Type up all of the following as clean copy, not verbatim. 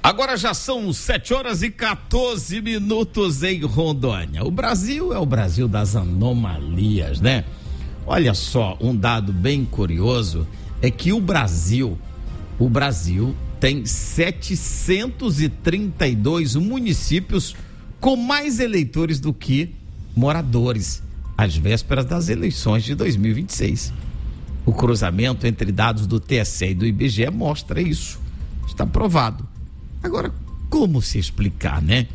Agora já são 7h14 em Rondônia. O Brasil é o Brasil das anomalias, né? Olha só, um dado bem curioso é que o Brasil tem 732 municípios com mais eleitores do que moradores, às vésperas das eleições de 2026. O cruzamento entre dados do TSE e do IBGE mostra isso. Está provado. Agora, como se explicar, né?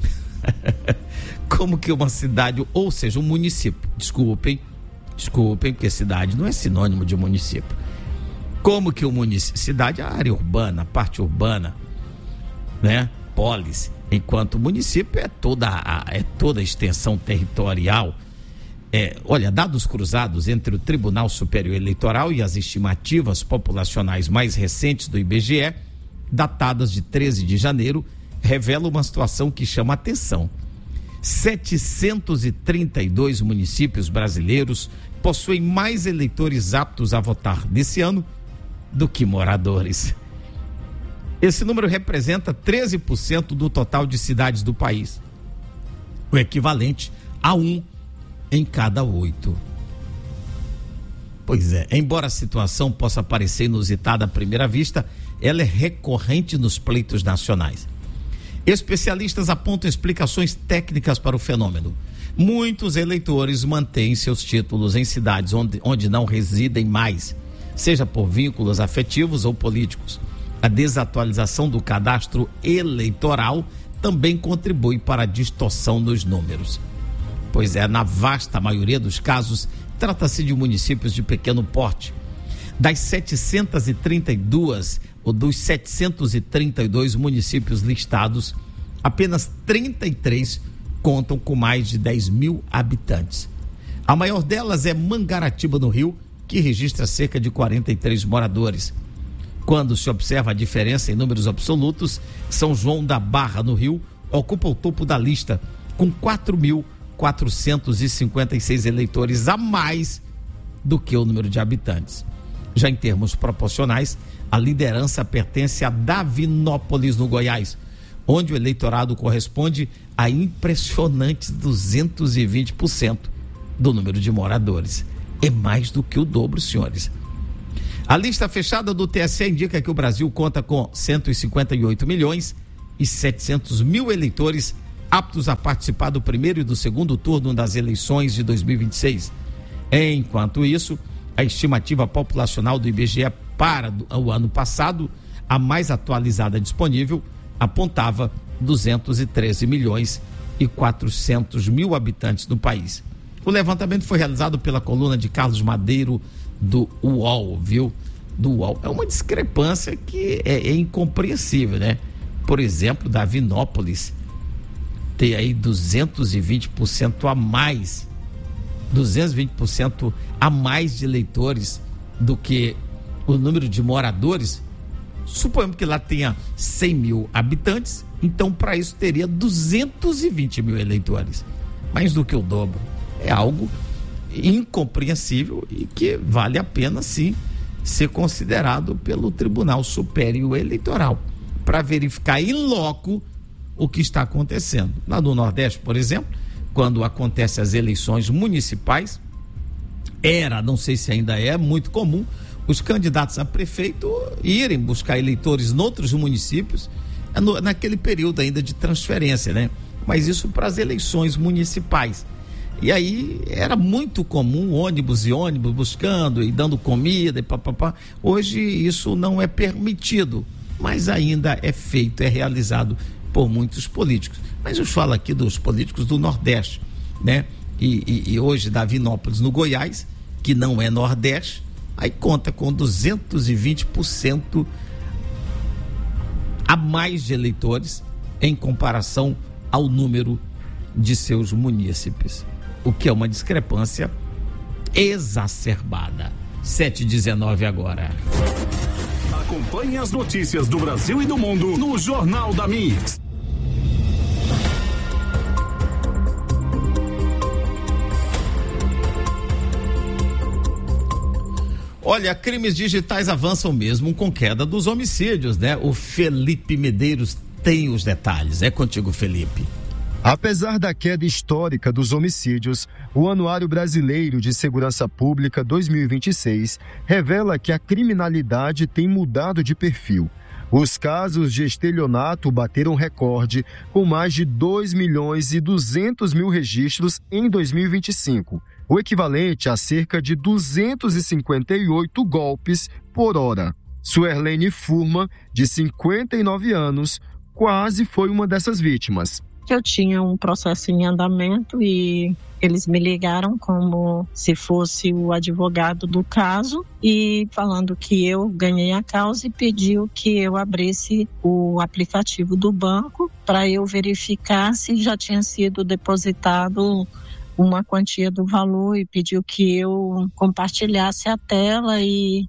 Como que uma cidade, ou seja, um município, desculpem, porque cidade não é sinônimo de município. Como que o município, cidade é a área urbana, a parte urbana, né? Polis, enquanto município é toda a extensão territorial. Olha, dados cruzados entre o Tribunal Superior Eleitoral e as estimativas populacionais mais recentes do IBGE, datadas de 13 de janeiro, revela uma situação que chama atenção. 732 municípios brasileiros possuem mais eleitores aptos a votar nesse ano do que moradores. Esse número representa 13% do total de cidades do país, o equivalente a 1 em cada 8. Pois é, embora a situação possa parecer inusitada à primeira vista, ela é recorrente nos pleitos nacionais. Especialistas apontam explicações técnicas para o fenômeno. Muitos eleitores mantêm seus títulos em cidades onde não residem mais, seja por vínculos afetivos ou políticos. A desatualização do cadastro eleitoral também contribui para a distorção dos números. Pois é, na vasta maioria dos casos, trata-se de municípios de pequeno porte. Das 732 ou dos 732 municípios listados, apenas 33 contam com mais de 10 mil habitantes. A maior delas é Mangaratiba, no Rio, que registra cerca de 43 moradores. Quando se observa a diferença em números absolutos, São João da Barra, no Rio, ocupa o topo da lista, com 4.456 eleitores a mais do que o número de habitantes. Já em termos proporcionais, a liderança pertence a Davinópolis, no Goiás, onde o eleitorado corresponde a impressionantes 220% do número de moradores. É mais do que o dobro, senhores. A lista fechada do TSE indica que o Brasil conta com 158 milhões e 700 mil eleitores aptos a participar do primeiro e do segundo turno das eleições de 2026. Enquanto isso, a estimativa populacional do IBGE para o ano passado, a mais atualizada disponível, apontava 213 milhões e 400 mil habitantes no país. O levantamento foi realizado pela coluna de Carlos Madeiro do UOL, viu? Do UOL. É uma discrepância que é incompreensível, né? Por exemplo, Davinópolis tem aí 220% a mais, 220% a mais de eleitores do que o número de moradores. Suponhamos que lá tenha 100 mil habitantes, então para isso teria 220 mil eleitores, mais do que o dobro. É algo incompreensível e que vale a pena sim ser considerado pelo Tribunal Superior Eleitoral para verificar in loco o que está acontecendo. Lá no Nordeste, por exemplo, quando acontecem as eleições municipais, não sei se ainda é muito comum, os candidatos a prefeito irem buscar eleitores em outros municípios, naquele período ainda de transferência, né? Mas isso para as eleições municipais. E aí era muito comum ônibus buscando e dando comida e papapá. Hoje isso não é permitido, mas ainda é feito, é realizado por muitos políticos. Mas eu falo aqui dos políticos do Nordeste, né? E hoje Davinópolis, no Goiás, que não é Nordeste, aí conta com 220% a mais de eleitores em comparação ao número de seus munícipes, o que é uma discrepância exacerbada. 7h19 agora. Acompanhe as notícias do Brasil e do mundo no Jornal da Mix. Olha, crimes digitais avançam mesmo com queda dos homicídios, né? O Felipe Medeiros tem os detalhes. É contigo, Felipe. Apesar da queda histórica dos homicídios, o Anuário Brasileiro de Segurança Pública 2026 revela que a criminalidade tem mudado de perfil. Os casos de estelionato bateram recorde, com mais de 2.200.000 registros em 2025, o equivalente a cerca de 258 golpes por hora. Suerlene Furman, de 59 anos, quase foi uma dessas vítimas. Eu tinha um processo em andamento e eles me ligaram como se fosse o advogado do caso e falando que eu ganhei a causa e pediu que eu abrisse o aplicativo do banco para eu verificar se já tinha sido depositado uma quantia do valor e pediu que eu compartilhasse a tela e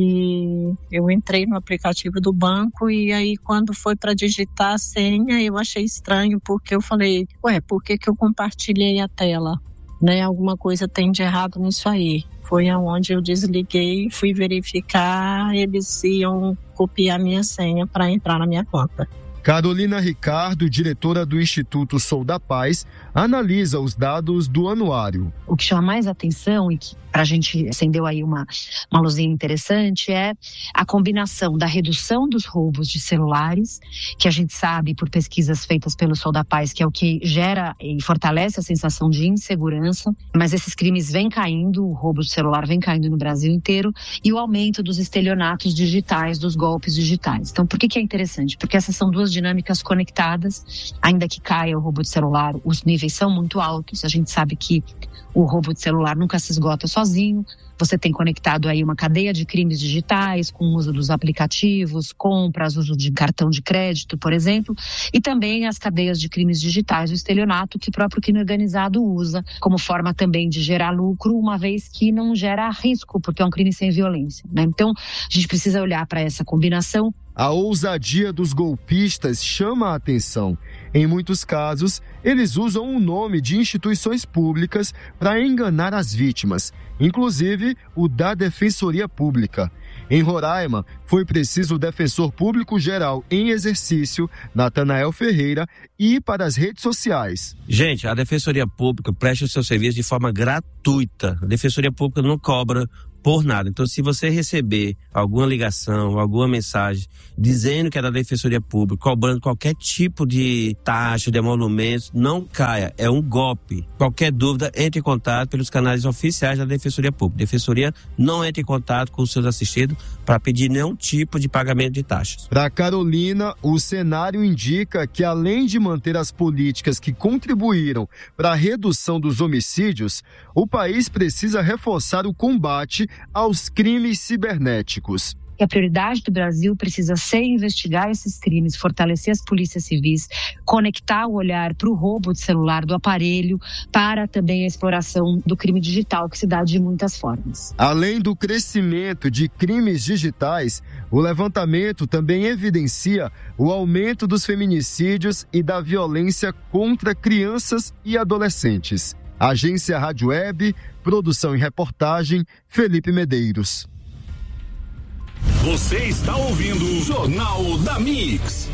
eu entrei no aplicativo do banco e aí quando foi para digitar a senha eu achei estranho porque eu falei, por que eu compartilhei a tela? Né? Alguma coisa tem de errado nisso aí. Foi aonde eu desliguei, fui verificar, eles iam copiar minha senha para entrar na minha conta. Carolina Ricardo, diretora do Instituto Sou da Paz, analisa os dados do anuário. O que chama mais atenção e que para a gente acendeu aí uma luzinha interessante é a combinação da redução dos roubos de celulares, que a gente sabe por pesquisas feitas pelo Sou da Paz, que é o que gera e fortalece a sensação de insegurança, mas esses crimes vêm caindo, o roubo de celular vem caindo no Brasil inteiro, e o aumento dos estelionatos digitais, dos golpes digitais. Então, por que é interessante? Porque essas são duas dinâmicas conectadas, ainda que caia o roubo de celular, os níveis são muito altos, a gente sabe que o roubo de celular nunca se esgota sozinho, você tem conectado aí uma cadeia de crimes digitais com o uso dos aplicativos, compras, uso de cartão de crédito, por exemplo, e também as cadeias de crimes digitais, o estelionato que o próprio crime organizado usa como forma também de gerar lucro, uma vez que não gera risco, porque é um crime sem violência, né? Então, a gente precisa olhar para essa combinação. A ousadia dos golpistas chama a atenção. Em muitos casos, eles usam o nome de instituições públicas para enganar as vítimas, inclusive o da Defensoria Pública. Em Roraima, foi preciso o defensor público geral em exercício, Natanael Ferreira, ir para as redes sociais. Gente, a Defensoria Pública presta o seu serviço de forma gratuita. A Defensoria Pública não cobra por nada. Então, se você receber alguma ligação, alguma mensagem dizendo que é da Defensoria Pública, cobrando qualquer tipo de taxa, de emolumentos, não caia. É um golpe. Qualquer dúvida, entre em contato pelos canais oficiais da Defensoria Pública. A Defensoria não entra em contato com os seus assistidos para pedir nenhum tipo de pagamento de taxas. Para Carolina, o cenário indica que, além de manter as políticas que contribuíram para a redução dos homicídios, o país precisa reforçar o combate aos crimes cibernéticos. E a prioridade do Brasil precisa ser investigar esses crimes, fortalecer as polícias civis, conectar o olhar para o roubo de celular, do aparelho, para também a exploração do crime digital, que se dá de muitas formas. Além do crescimento de crimes digitais, o levantamento também evidencia o aumento dos feminicídios e da violência contra crianças e adolescentes. Agência Rádio Web, produção e reportagem, Felipe Medeiros. Você está ouvindo o Jornal da Mix.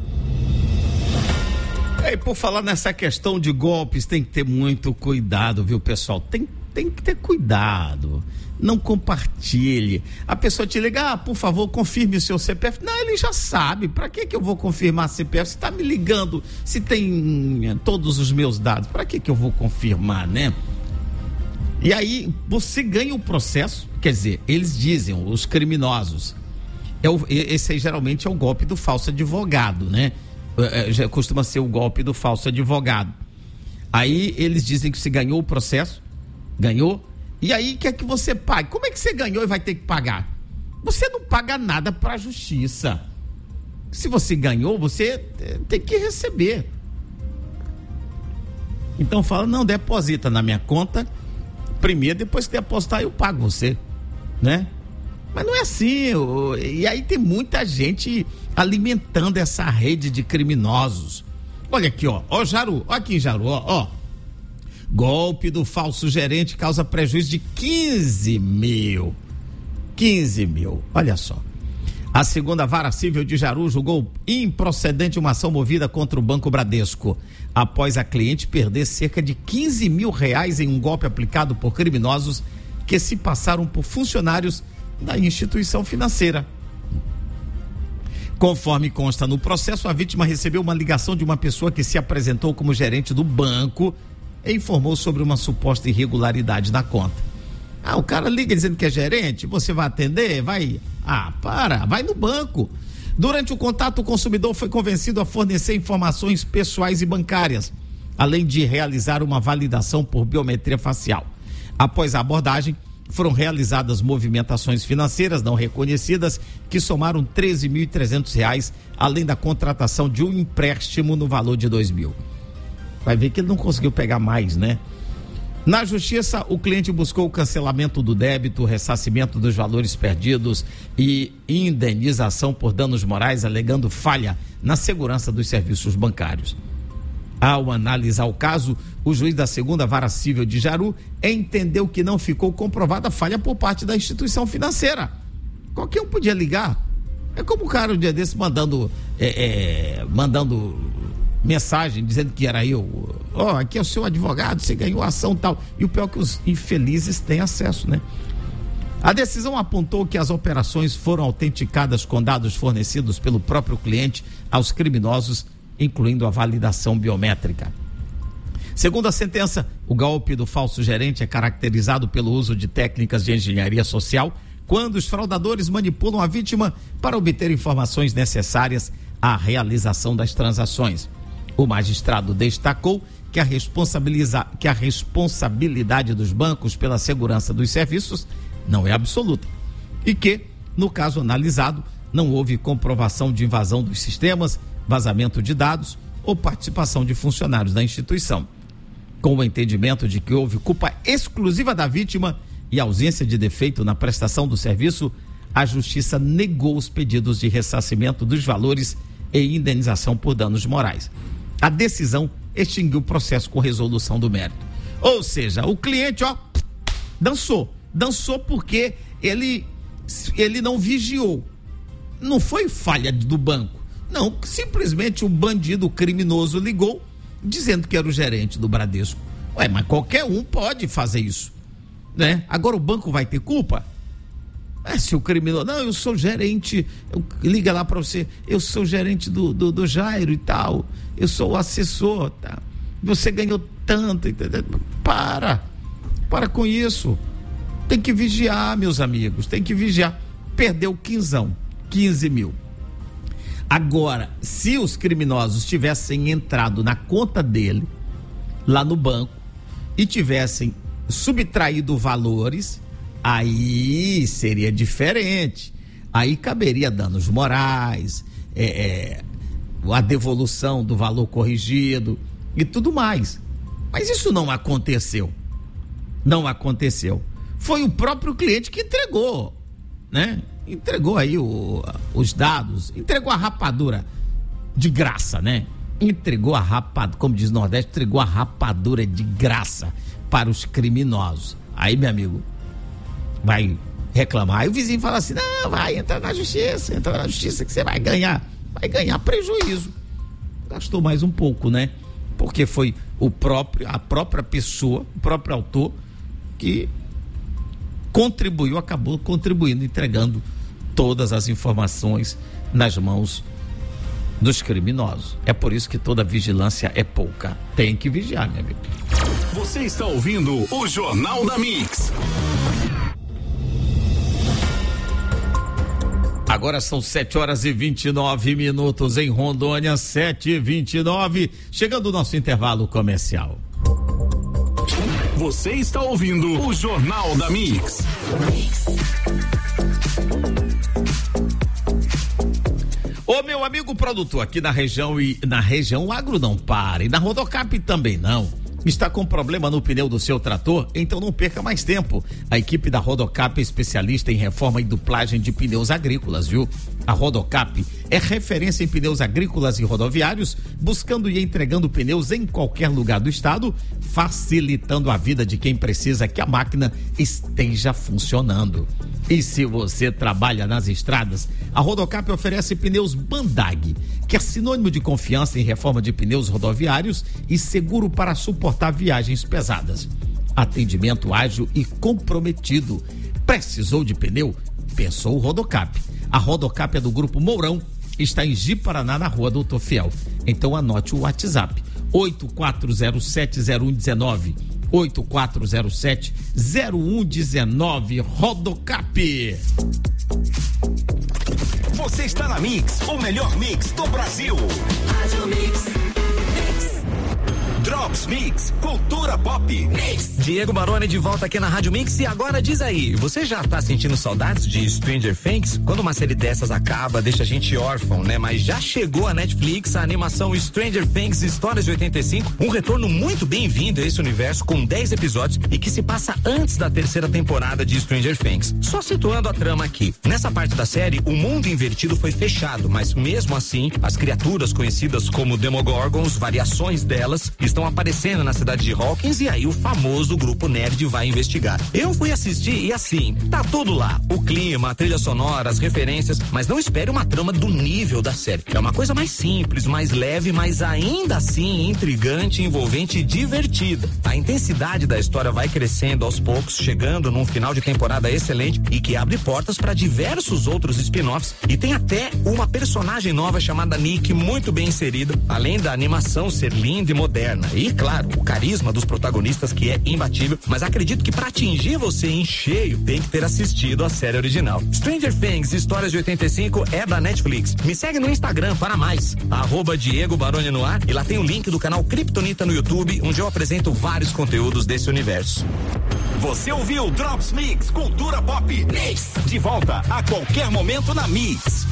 E por falar nessa questão de golpes, tem que ter muito cuidado, viu, pessoal? Tem que ter cuidado. Não compartilhe. A pessoa te liga, por favor, confirme o seu CPF. Não, ele já sabe. Para que eu vou confirmar CPF? Você está me ligando, se tem todos os meus dados, para que eu vou confirmar, né? E aí você ganha o processo, quer dizer, eles dizem, os criminosos, esse aí geralmente é o golpe do falso advogado, né? Já costuma ser o golpe do falso advogado. Aí eles dizem que você ganhou o processo, ganhou, e aí quer que você pague. Como é que você ganhou e vai ter que pagar? Você não paga nada para a justiça. Se você ganhou, você tem que receber. Então fala, não, deposita na minha conta primeiro, depois que depositar eu pago você, né? Mas não é assim, e aí tem muita gente alimentando essa rede de criminosos. Olha aqui, ó Jaru, ó aqui em Jaru, ó. Golpe do falso gerente causa prejuízo de 15 mil. 15 mil. Olha só. A segunda vara civil de Jaru julgou improcedente uma ação movida contra o Banco Bradesco, após a cliente perder cerca de 15 mil reais em um golpe aplicado por criminosos que se passaram por funcionários da instituição financeira. Conforme consta no processo, a vítima recebeu uma ligação de uma pessoa que se apresentou como gerente do banco e informou sobre uma suposta irregularidade na conta. O cara liga dizendo que é gerente, você vai atender? Vai no banco. Durante o contato, o consumidor foi convencido a fornecer informações pessoais e bancárias, além de realizar uma validação por biometria facial. Após a abordagem, foram realizadas movimentações financeiras não reconhecidas que somaram R$13.300, além da contratação de um empréstimo no valor de R$2.000. Vai ver que ele não conseguiu pegar mais, né? Na justiça, o cliente buscou o cancelamento do débito, ressarcimento dos valores perdidos e indenização por danos morais, alegando falha na segurança dos serviços bancários. Ao analisar o caso, o juiz da segunda vara civil de Jaru entendeu que não ficou comprovada falha por parte da instituição financeira. Qualquer um podia ligar. É como o cara um dia desse mandando mensagem dizendo que era eu. Aqui é o seu advogado, você ganhou a ação e tal. E o pior é que os infelizes têm acesso, né? A decisão apontou que as operações foram autenticadas com dados fornecidos pelo próprio cliente aos criminosos, incluindo a validação biométrica. Segundo a sentença, o golpe do falso gerente é caracterizado pelo uso de técnicas de engenharia social, quando os fraudadores manipulam a vítima para obter informações necessárias à realização das transações. O magistrado destacou que a responsabilidade dos bancos pela segurança dos serviços não é absoluta e que, no caso analisado, não houve comprovação de invasão dos sistemas, vazamento de dados ou participação de funcionários da instituição. Com o entendimento de que houve culpa exclusiva da vítima e ausência de defeito na prestação do serviço, a justiça negou os pedidos de ressarcimento dos valores e indenização por danos morais. A decisão extinguiu o processo com resolução do mérito. Ou seja, o cliente, dançou porque ele não vigiou. Não foi falha do banco. Não, simplesmente o bandido criminoso ligou dizendo que era o gerente do Bradesco. Mas qualquer um pode fazer isso, né? Agora o banco vai ter culpa? Se o criminoso, não, eu sou gerente, liga lá para você, eu sou gerente do Jairo e tal, eu sou o assessor, tá? Você ganhou tanto, entendeu? Para com isso. Tem que vigiar, meus amigos, tem que vigiar. Perdeu 15 mil. Agora, se os criminosos tivessem entrado na conta dele, lá no banco, e tivessem subtraído valores, aí seria diferente. Aí caberia danos morais, a devolução do valor corrigido e tudo mais. Mas isso não aconteceu. Não aconteceu. Foi o próprio cliente que entregou, né? Entregou aí os dados, entregou a rapadura de graça, né? Entregou a rapadura, como diz o Nordeste, entregou a rapadura de graça para os criminosos. Aí, meu amigo, vai reclamar. Aí o vizinho fala assim: não, vai entrar na justiça que você vai ganhar prejuízo. Gastou mais um pouco, né? Porque foi a própria pessoa, o próprio autor que acabou contribuindo, entregando todas as informações nas mãos dos criminosos. É por isso que toda vigilância é pouca. Tem que vigiar, meu amigo. Você está ouvindo o Jornal da Mix. Agora são 7h29 em Rondônia, 7h29, chegando o nosso intervalo comercial. Você está ouvindo o Jornal da Mix. Ô, meu amigo produtor, aqui na região o agro não para, e na Rodocap também não. Está com problema no pneu do seu trator? Então não perca mais tempo. A equipe da Rodocap é especialista em reforma e duplagem de pneus agrícolas, viu? A Rodocap é referência em pneus agrícolas e rodoviários, buscando e entregando pneus em qualquer lugar do estado, facilitando a vida de quem precisa que a máquina esteja funcionando. E se você trabalha nas estradas, a Rodocap oferece pneus Bandag, que é sinônimo de confiança em reforma de pneus rodoviários e seguro para suportar viagens pesadas. Atendimento ágil e comprometido. Precisou de pneu? Pensou Rodocap. A Rodocap é do Grupo Mourão, está em Ji-Paraná, na Rua Doutor Fiel. Então anote o WhatsApp: 84070119. 84070119. Rodocap. Você está na Mix, o melhor mix do Brasil. Rádio Mix. Drops Mix, cultura pop. Mix. Diego Baroni de volta aqui na Rádio Mix. E agora diz aí, você já tá sentindo saudades de Stranger Things? Quando uma série dessas acaba, deixa a gente órfão, né? Mas já chegou a Netflix, a animação Stranger Things Histórias de 85, um retorno muito bem-vindo a esse universo com 10 episódios e que se passa antes da terceira temporada de Stranger Things. Só situando a trama aqui. Nessa parte da série, o mundo invertido foi fechado, mas mesmo assim, as criaturas conhecidas como Demogorgons, variações delas, estão aparecendo na cidade de Hawkins, e aí o famoso grupo nerd vai investigar. Eu fui assistir e assim, tá tudo lá. O clima, a trilha sonora, as referências, mas não espere uma trama do nível da série. É uma coisa mais simples, mais leve, mas ainda assim intrigante, envolvente e divertida. A intensidade da história vai crescendo aos poucos, chegando num final de temporada excelente e que abre portas para diversos outros spin-offs, e tem até uma personagem nova chamada Nick, muito bem inserida, além da animação ser linda e moderna. E claro, o carisma dos protagonistas, que é imbatível, mas acredito que para atingir você em cheio tem que ter assistido a série original. Stranger Things Histórias de 85 é da Netflix. Me segue no Instagram para mais, @Diego Baroni no ar, e lá tem o link do canal Kryptonita no YouTube, onde eu apresento vários conteúdos desse universo. Você ouviu Drops Mix, cultura pop. Mix. De volta a qualquer momento na Mix.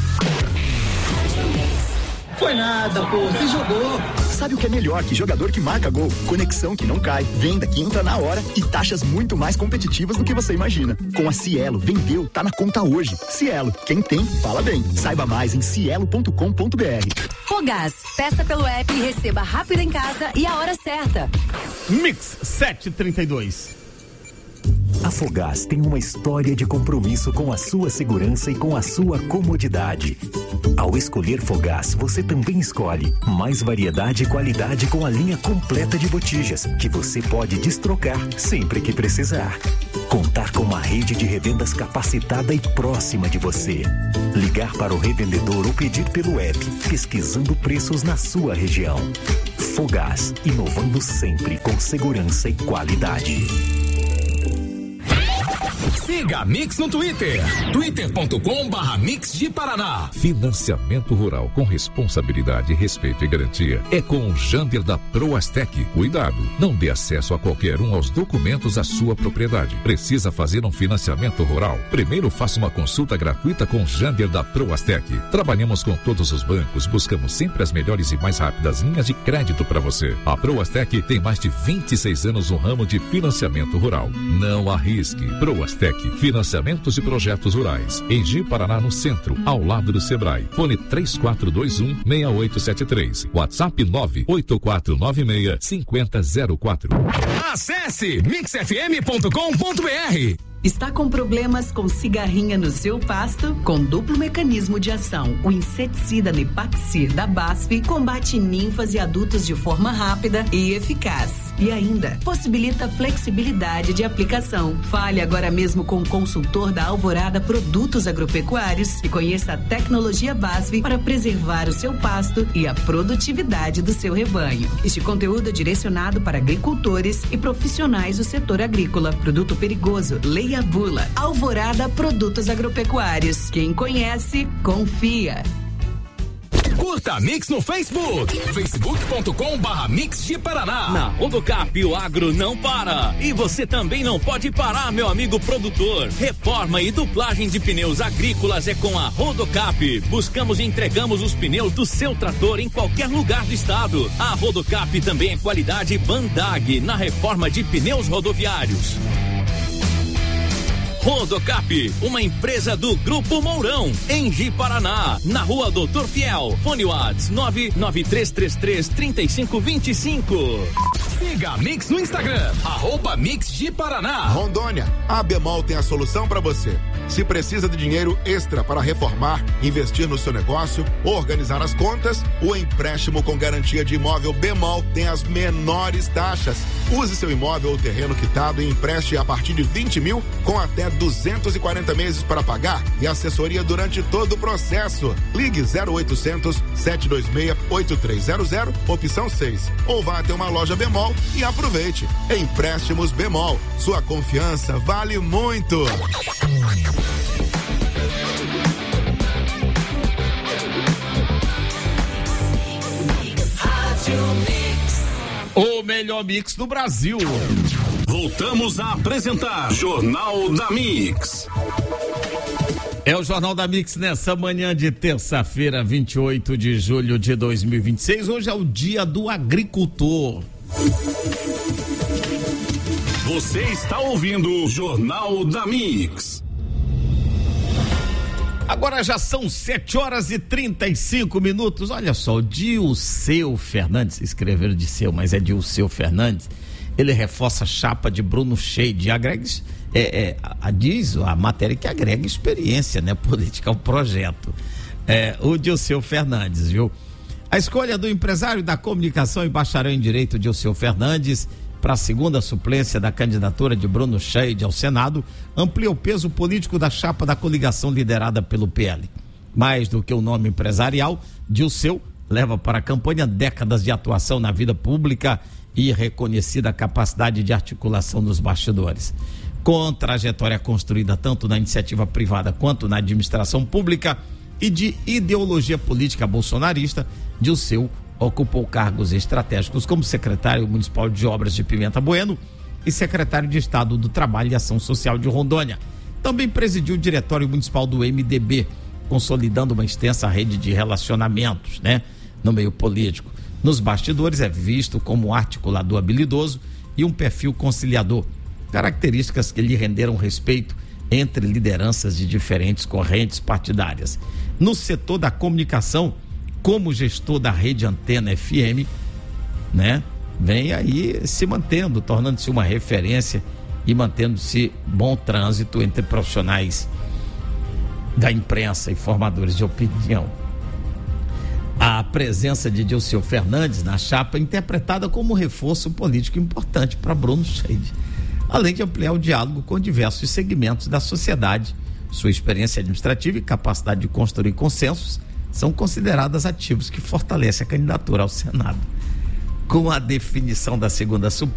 Foi nada, pô, você jogou. Sabe o que é melhor que jogador que marca gol? Conexão que não cai, venda que entra na hora e taxas muito mais competitivas do que você imagina. Com a Cielo, vendeu, tá na conta hoje. Cielo, quem tem, fala bem. Saiba mais em cielo.com.br. Fogás, peça pelo app e receba rápido em casa e a hora certa. Mix 732. A Fogás tem uma história de compromisso com a sua segurança e com a sua comodidade. Ao escolher Fogás, você também escolhe mais variedade e qualidade com a linha completa de botijas, que você pode destrocar sempre que precisar. Contar com uma rede de revendas capacitada e próxima de você. Ligar para o revendedor ou pedir pelo app, pesquisando preços na sua região. Fogás, inovando sempre com segurança e qualidade. Siga a Mix no Twitter, twitter.com/Mix de Paraná. Financiamento rural com responsabilidade, respeito e garantia é com o Jander da Proastec. Cuidado, não dê acesso a qualquer um aos documentos da sua propriedade. Precisa fazer um financiamento rural? Primeiro faça uma consulta gratuita com o Jander da Proastec. Trabalhamos com todos os bancos, buscamos sempre as melhores e mais rápidas linhas de crédito para você. A Proastec tem mais de 26 anos no ramo de financiamento rural. Não arrisque. Proastec, financiamentos e projetos rurais. Em Ji-Paraná, no centro, ao lado do Sebrae. Fone 3421-6873. WhatsApp 98496-5004. Acesse mixfm.com.br. Está com problemas com cigarrinha no seu pasto? Com duplo mecanismo de ação, o inseticida Nepaxir da BASF combate ninfas e adultos de forma rápida e eficaz. E ainda, possibilita flexibilidade de aplicação. Fale agora mesmo com o consultor da Alvorada Produtos Agropecuários e conheça a tecnologia BASF para preservar o seu pasto e a produtividade do seu rebanho. Este conteúdo é direcionado para agricultores e profissionais do setor agrícola. Produto perigoso, leia a bula. Alvorada Produtos Agropecuários. Quem conhece, confia. Curta a Mix no Facebook, facebook.com/Mix de Paraná. Na Rodocap, o agro não para. E você também não pode parar, meu amigo produtor. Reforma e duplagem de pneus agrícolas é com a Rodocap. Buscamos e entregamos os pneus do seu trator em qualquer lugar do estado. A Rodocap também é qualidade Bandag na reforma de pneus rodoviários. Rodocap, uma empresa do Grupo Mourão, em Ji-Paraná, na Rua Doutor Fiel. Fone Whats 993333525. Siga a Mix no Instagram, @Mix de Paraná. Rondônia, a Bemol tem a solução para você. Se precisa de dinheiro extra para reformar, investir no seu negócio, organizar as contas, o empréstimo com garantia de imóvel Bemol tem as menores taxas. Use seu imóvel ou terreno quitado e empreste a partir de 20 mil com até 240 meses para pagar e assessoria durante todo o processo. Ligue 0800 726 8300, opção 6. Ou vá até uma loja Bemol e aproveite. Empréstimos Bemol. Sua confiança vale muito. O melhor mix do Brasil. Voltamos a apresentar Jornal da Mix. É o Jornal da Mix nessa manhã de terça-feira, 28 de julho de 2026. Hoje é o Dia do Agricultor. Você está ouvindo o Jornal da Mix. Agora já são 7h35. Olha só, o Dilceu Fernandes, escreveram Dilceu, mas é Dilceu Fernandes. Ele reforça a chapa de Bruno Scheide. Diz a matéria que agrega experiência, né? Política ao projeto. O Dilceu Fernandes, viu? A escolha do empresário da comunicação e bacharel em direito Dilceu Fernandes para a segunda suplência da candidatura de Bruno Scheide ao Senado amplia o peso político da chapa da coligação liderada pelo PL. Mais do que o nome empresarial, Dilceu leva para a campanha décadas de atuação na vida pública e reconhecida capacidade de articulação nos bastidores. Com trajetória construída tanto na iniciativa privada quanto na administração pública e de ideologia política bolsonarista, Dilceu ocupou cargos estratégicos como secretário municipal de obras de Pimenta Bueno e secretário de Estado do Trabalho e Ação Social de Rondônia. Também presidiu o diretório municipal do MDB, consolidando uma extensa rede de relacionamentos, né, no meio político. Nos bastidores é visto como articulador habilidoso e um perfil conciliador, características que lhe renderam respeito entre lideranças de diferentes correntes partidárias. No setor da comunicação, como gestor da Rede Antena FM, né, vem aí se mantendo, tornando-se uma referência e mantendo-se bom trânsito entre profissionais da imprensa e formadores de opinião. A presença de Dilceu Fernandes na chapa é interpretada como um reforço político importante para Bruno Scheide, além de ampliar o diálogo com diversos segmentos da sociedade. Sua experiência administrativa e capacidade de construir consensos são consideradas ativos que fortalecem a candidatura ao Senado. Com a definição da segunda suplência